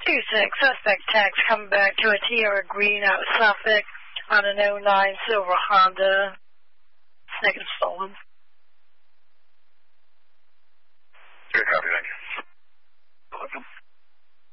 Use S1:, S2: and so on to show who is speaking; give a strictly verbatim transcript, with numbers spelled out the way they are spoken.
S1: two six, suspect tax coming back to a Tierra Green out of Suffolk on an oh nine silver Honda. Second stolen.